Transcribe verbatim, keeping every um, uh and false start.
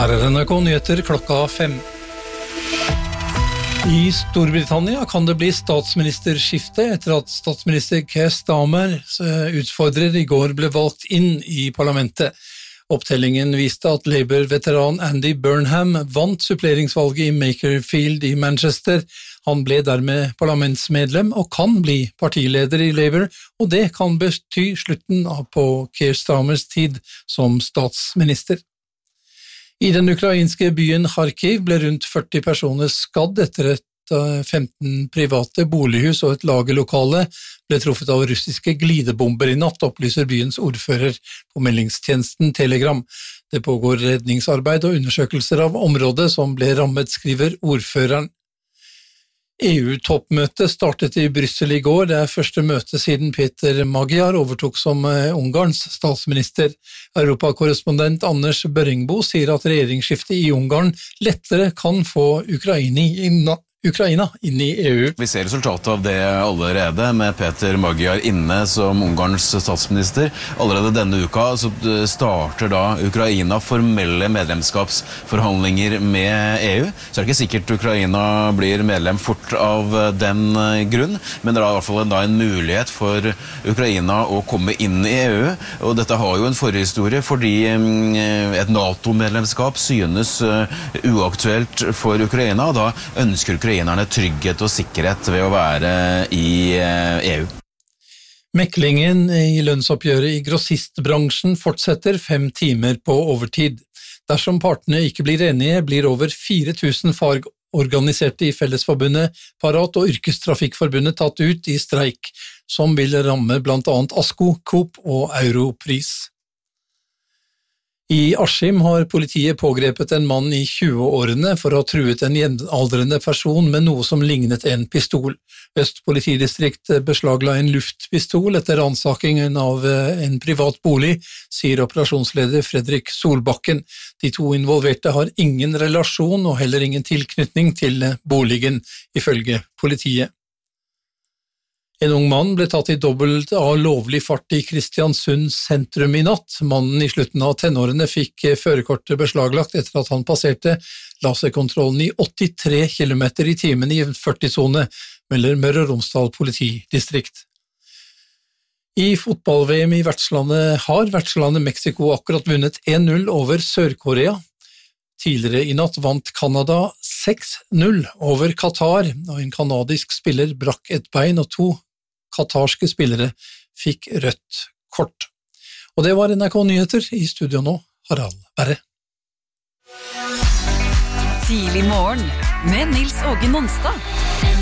Her er N R K Nyheter klokka fem. I Storbritannia kan det bli statsministerskifte etter at statsminister Keir Starmer utfordrer i går ble valgt inn i parlamentet. Opptellingen viste at Labour-veteran Andy Burnham vant suppleringsvalget i Makerfield i Manchester. Han ble dermed parlamentsmedlem og kan bli partileder i Labour, og det kan bety slutten på Keir Starmers tid som statsminister. I den ukrainske byen Kharkiv ble rundt førti personer skadd etter at femten private bolighus og et lagerlokale ble truffet av russiske glidebomber i natt, opplyser byens ordfører på meldingstjenesten Telegram. Det pågår redningsarbeid og undersøkelser av området som ble rammet, skriver ordføreren. E U-toppmøtet startet i Brussel i går. Det er første møte siden Peter Magyar overtok som Ungarns statsminister. Europakorrespondent Anders Børringbo sier at regjeringsskiftet i Ungarn lettere kan få Ukraina inn, Ukraina inn i E U. Vi ser resultatet av det allerede, med Peter Magyar inne som Ungarns statsminister. Allerede denne uka så starter da Ukraina formelle medlemskapsforhandlinger med E U. Så er det ikke sikkert Ukraina blir medlem fort av den grunn, men det er i hvert fall da en mulighet for Ukraina å komme inn i E U. Og dette har jo en forhistorie fordi et NATO-medlemskap synes uaktuelt for Ukraina, og da ønsker Ukraina Ukrainerne trygghet og sikkerhet ved å være i E U. Meklingen i lønnsoppgjøret i grossistbransjen fortsetter fem timer på overtid. Dersom partene ikke blir enige, blir over fire tusen fagorganiserte i Fellesforbundet, Parat og Yrkestrafikkforbundet tatt ut i streik, som vil ramme blant annet ASKO, Coop og Europris. I Askim har politiet pågrepet en mann i tjue-årene for å ha truet en jevnaldrende person med noe som lignet en pistol. Øst politidistrikt beslagla en luftpistol etter ransakingen av en privat bolig, sier operasjonsleder Fredrik Solbakken. De to involverte har ingen relasjon og heller ingen tilknytning til boligen, ifølge politiet. En ung mann ble tatt i dobbelt av lovlig fart i Kristiansund sentrum i natt. Mannen i slutten av tenårene fikk førerkortet beslaglagt etter at han passerte laserkontrollen i åttitre kilometer i timen i en førti-sone, melder Møre og Romsdal politidistrikt. I fotball-V M i vertslandet har vertslandet Mexico akkurat vunnet en null over Sør-Korea. Tidligere i natt vant Canada seks null over Qatar, og en kanadisk spiller brakk et bein og to katarske spillere fikk rødt kort. Og det var N R K Nyheter, i studio nå, Harald Berre. Tidlig morgen med Nils Åge Nonstad.